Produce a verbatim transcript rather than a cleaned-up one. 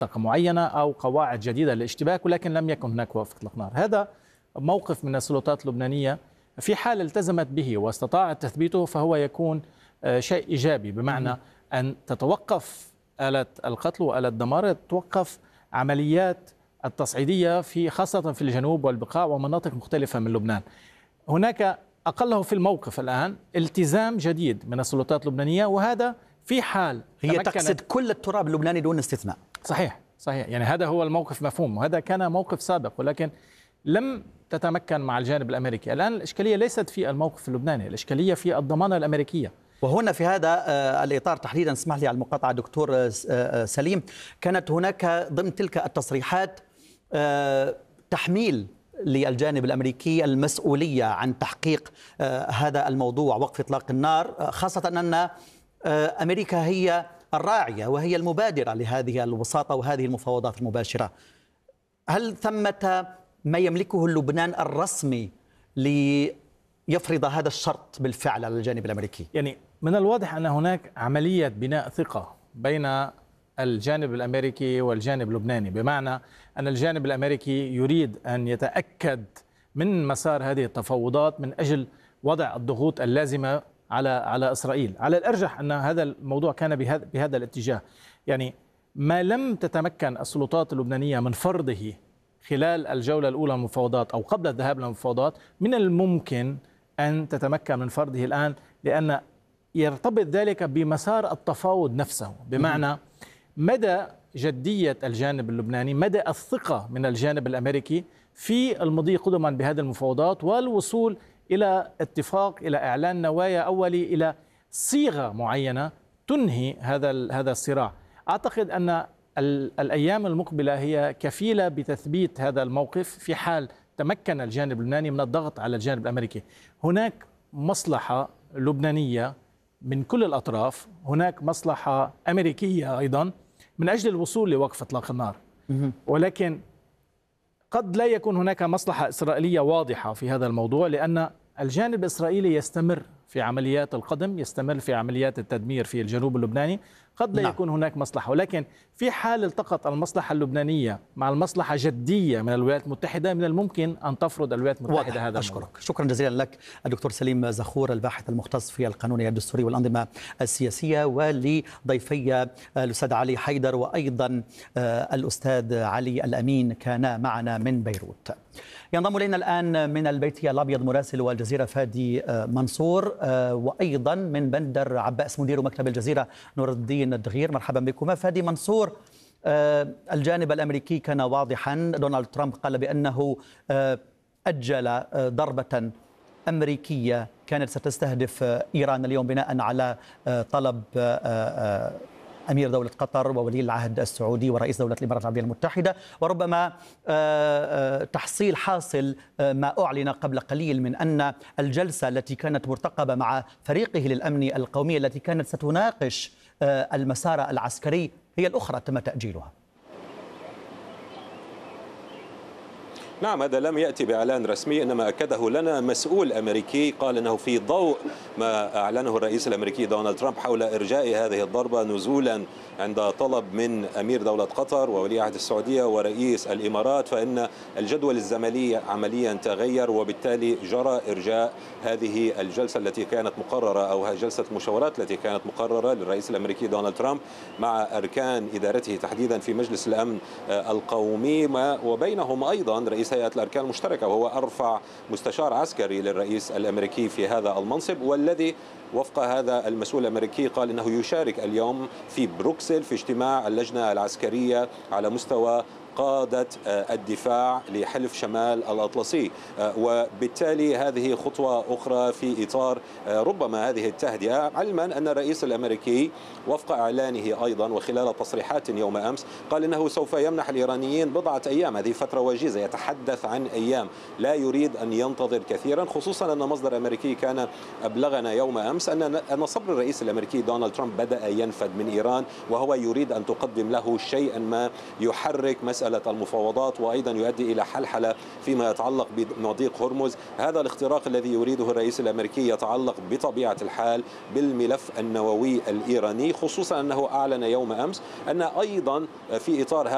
منطقة معينة أو قواعد جديدة للاشتباك، ولكن لم يكن هناك وقف إطلاق نار. هذا موقف من السلطات اللبنانية، في حال التزمت به واستطاعت تثبيته فهو يكون شيء إيجابي، بمعنى أن تتوقف آلة القتل وآلة الدمار، تتوقف عمليات التصعيدية في خاصة في الجنوب والبقاع ومناطق مختلفة من لبنان. هناك أقله في الموقف الآن التزام جديد من السلطات اللبنانية، وهذا في حال هي تقصد كل التراب اللبناني دون استثناء. صحيح صحيح، يعني هذا هو الموقف مفهوم، وهذا كان موقف سابق، ولكن لم تتمكن مع الجانب الأمريكي. الآن الإشكالية ليست في الموقف اللبناني، الإشكالية في الضمانة الأمريكية. وهنا في هذا الإطار تحديدا، اسمح لي على المقاطعة دكتور سليم، كانت هناك ضمن تلك التصريحات تحميل للجانب الأمريكي المسؤولية عن تحقيق هذا الموضوع وقف إطلاق النار، خاصة أن أمريكا هي الراعية وهي المبادرة لهذه الوساطة وهذه المفاوضات المباشرة. هل ثمة ما يملكه لبنان الرسمي ليفرض هذا الشرط بالفعل على الجانب الأمريكي؟ يعني من الواضح أن هناك عملية بناء ثقة بين الجانب الأمريكي والجانب اللبناني، بمعنى أن الجانب الأمريكي يريد أن يتأكد من مسار هذه التفاوضات من أجل وضع الضغوط اللازمة على على إسرائيل. على الأرجح أن هذا الموضوع كان بهذا بهذا الاتجاه، يعني ما لم تتمكن السلطات اللبنانية من فرضه خلال الجولة الأولى من المفاوضات أو قبل الذهاب للمفاوضات، من الممكن أن تتمكن من فرضه الآن، لأن يرتبط ذلك بمسار التفاوض نفسه، بمعنى مدى جدية الجانب اللبناني، مدى الثقة من الجانب الأمريكي في المضي قدما بهذه المفاوضات والوصول إلى اتفاق، إلى إعلان نوايا أولي، إلى صيغة معينة تنهي هذا هذا الصراع. أعتقد أن الأيام المقبلة هي كفيلة بتثبيت هذا الموقف في حال تمكن الجانب اللبناني من الضغط على الجانب الأمريكي. هناك مصلحة لبنانية من كل الأطراف، هناك مصلحة أمريكية أيضا من أجل الوصول لوقف إطلاق النار، ولكن قد لا يكون هناك مصلحة إسرائيلية واضحة في هذا الموضوع، لأن الجانب الإسرائيلي يستمر في عمليات القدم، يستمر في عمليات التدمير في الجنوب اللبناني، قد لا يكون هناك مصلحة. ولكن في حال التقط المصلحة اللبنانية مع المصلحة جدية من الولايات المتحدة، من الممكن أن تفرض الولايات المتحدة هذا أشكرك الموضوع. شكرا جزيلا لك الدكتور سليم زخور، الباحث المختص في القانون الدستوري والأنظمة السياسية، ولضيفي الأستاذ علي حيدر وأيضا الأستاذ علي الأمين كانا معنا من بيروت. ينضم إلينا الآن من البيت الأبيض مراسل والجزيرة فادي منصور، وأيضا من بندر عباس مدير مكتب الجزيرة نور الدين الدغير. مرحبا بكما. فادي منصور، الجانب الأمريكي كان واضحا، دونالد ترامب قال بأنه أجل ضربة أمريكية كانت ستستهدف إيران اليوم بناء على طلب أمير دولة قطر وولي العهد السعودي ورئيس دولة الإمارات العربية المتحدة، وربما تحصيل حاصل ما أعلن قبل قليل من أن الجلسة التي كانت مرتقبة مع فريقه للأمن القومي التي كانت ستناقش المسار العسكري هي الأخرى تم تأجيلها. نعم، هذا لم يأتي بإعلان رسمي، إنما أكده لنا مسؤول أمريكي قال أنه في ضوء ما أعلنه الرئيس الأمريكي دونالد ترامب حول إرجاء هذه الضربة نزولا عند طلب من أمير دولة قطر وولي عهد السعودية ورئيس الإمارات، فإن الجدول الزمني عمليا تغير، وبالتالي جرى إرجاء هذه الجلسة التي كانت مقررة أو جلسة المشاورات التي كانت مقررة للرئيس الأمريكي دونالد ترامب مع أركان إدارته تحديدا في مجلس الأمن القومي، وبينهم أيضا رئيس هيئة الأركان المشتركة، وهو أرفع مستشار عسكري للرئيس الأمريكي في هذا المنصب، والذي وفق هذا المسؤول الأمريكي قال أنه يشارك اليوم في بروكسل في اجتماع اللجنة العسكرية على مستوى قادة الدفاع لحلف شمال الأطلسي، وبالتالي هذه خطوة أخرى في إطار ربما هذه التهدئة، علما أن الرئيس الأمريكي وفق إعلانه أيضا وخلال تصريحات يوم أمس قال أنه سوف يمنح الإيرانيين بضعة أيام، هذه فترة وجيزة، يتحدث عن أيام، لا يريد أن ينتظر كثيرا، خصوصا أن مصدر أمريكي كان أبلغنا يوم أمس أن أن صبر الرئيس الأمريكي دونالد ترامب بدأ ينفد من إيران، وهو يريد أن تقدم له شيئا ما يحرك مسألة المفاوضات وأيضا يؤدي إلى حلحلة فيما يتعلق بمضيق هرمز. هذا الاختراق الذي يريده الرئيس الأمريكي يتعلق بطبيعة الحال بالملف النووي الإيراني، خصوصا أنه أعلن يوم أمس أن أيضا في إطار